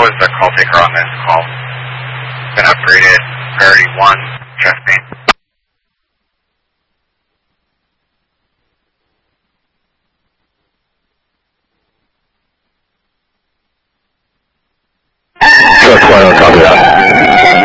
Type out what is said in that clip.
was the call taker on this call. Been upgraded, priority 1, chest pain. That's fine, I'll copy that.